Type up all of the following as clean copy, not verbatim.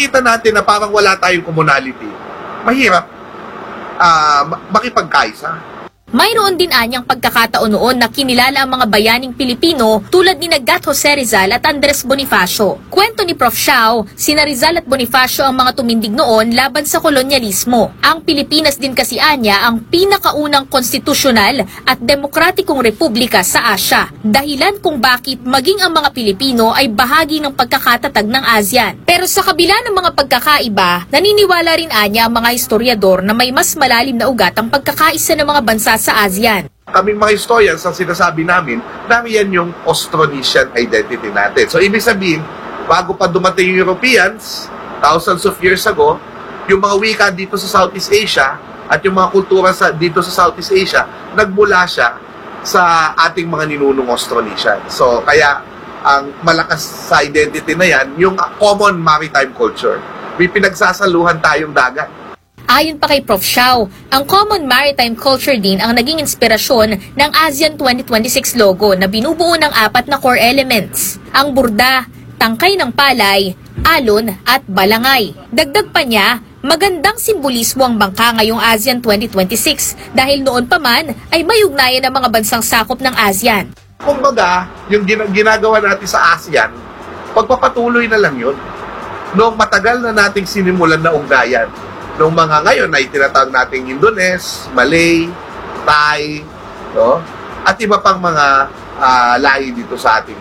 nakikita natin na parang wala tayong commonality, mahirap makipagkaisa. Mayroon din anyang pagkakataon noon na kinilala ang mga bayaning Pilipino tulad ni Gat Jose Rizal at Andres Bonifacio. Kwento ni Prof. Xiao, sina Rizal at Bonifacio ang mga tumindig noon laban sa kolonyalismo. Ang Pilipinas din kasi anya ang pinakaunang konstitusyonal at demokratikong republika sa Asya. Dahilan kung bakit maging ang mga Pilipino ay bahagi ng pagkakatatag ng ASEAN. Pero sa kabila ng mga pagkakaiba, naniniwala rin anya ang mga historiador na may mas malalim na ugat ang pagkakaisa ng mga bansa sa ASEAN. Kaming mga historians, ang sinasabi namin, nariyan yung Austronesian identity natin. So, ibig sabihin, bago pa dumating yung Europeans, thousands of years ago, yung mga wika dito sa Southeast Asia at yung mga kultura dito sa Southeast Asia, nagmula siya sa ating mga ninunong Austronesian. So, kaya ang malakas sa identity na yan, yung common maritime culture. May pinagsasaluhan tayong dagat. Ayon pa kay Prof. Xiao, ang common maritime culture din ang naging inspirasyon ng ASEAN 2026 logo na binubuo ng 4 na core elements. Ang burda, tangkay ng palay, alon at balangay. Dagdag pa niya, magandang simbolismo ang bangka ngayong ASEAN 2026 dahil noon pa man ay may ugnayan ng mga bansang sakop ng ASEAN. Kumbaga, yung ginagawa natin sa ASEAN, pagpapatuloy na lang yun. Noong matagal na nating sinimulan na ugnayan, noong mga ngayon ay tinatawag nating Indones, Malay, Thai, no? At iba pang mga lahi dito sa ating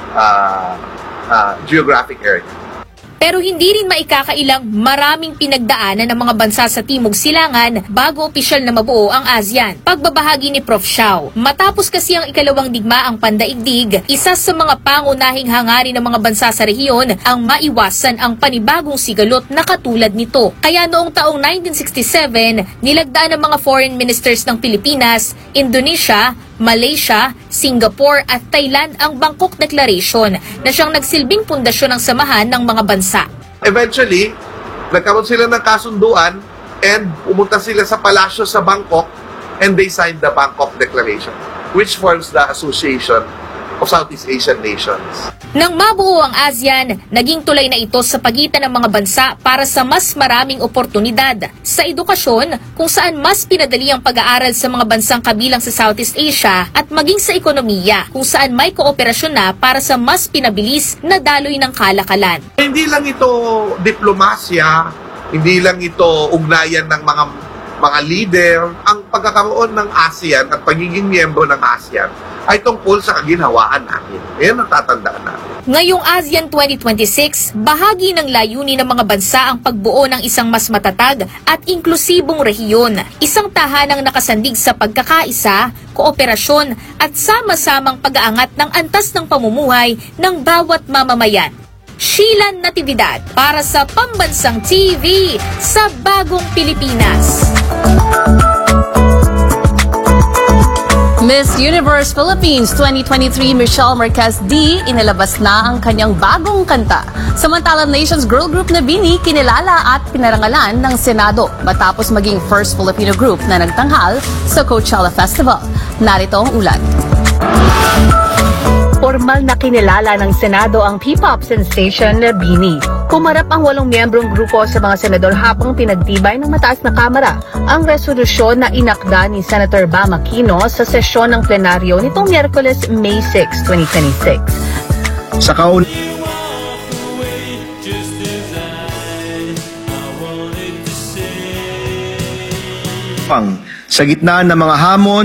geographic area. Pero hindi rin maikakailang maraming pinagdaanan ng mga bansa sa Timog Silangan bago opisyal na mabuo ang ASEAN. Pagbabahagi ni Prof. Xiao, matapos kasi ang ikalawang digmaang pandaigdig, isa sa mga pangunahing hangarin ng mga bansa sa rehiyon ang maiwasan ang panibagong sigalot na katulad nito. Kaya noong taong 1967, nilagdaan ng mga foreign ministers ng Pilipinas, Indonesia, Malaysia, Singapore at Thailand ang Bangkok Declaration na siyang nagsilbing pundasyon ng samahan ng mga bansa. Eventually, nagkaroon sila ng kasunduan and pumunta sila sa palasyo sa Bangkok and they signed the Bangkok Declaration, which forms the Association of Southeast Asian Nations. Nang mabuo ang ASEAN, naging tulay na ito sa pagitan ng mga bansa para sa mas maraming oportunidad. Sa edukasyon, kung saan mas pinadali ang pag-aaral sa mga bansang kabilang sa Southeast Asia at maging sa ekonomiya, kung saan may kooperasyon na para sa mas pinabilis na daloy ng kalakalan. Hindi lang ito diplomasya, hindi lang ito ugnayan ng mga leader. Ang pagkakaroon ng ASEAN at pagiging miyembro ng ASEAN ay tungkol sa kaginhawaan natin. Yan ang tatandaan natin. Ngayong ASEAN 2026, bahagi ng layunin ng mga bansa ang pagbuo ng isang mas matatag at inklusibong rehiyon. Isang tahanang nakasandig sa pagkakaisa, kooperasyon at sama-samang pag-aangat ng antas ng pamumuhay ng bawat mamamayan. Sheila Natividad para sa Pambansang TV sa Bagong Pilipinas. Miss Universe Philippines 2023 Michelle Marquez D. inilabas na ang kanyang bagong kanta. Samantalang Nations Girl Group na BINI kinilala at pinarangalan ng Senado matapos maging first Filipino group na nagtanghal sa Coachella Festival. Narito ang ulat. Formal na kinilala ng Senado ang P-pop sensation na BINI. Kumarap ang 8 miyembrong grupo sa mga senador habang pinagtibay ng mataas na kamara ang resolusyon na inakda ni Senator Bam Aquino sa sesyon ng plenaryo nitong Miyerkules, May 6, 2026. Sa kaun sa gitna ng mga hamon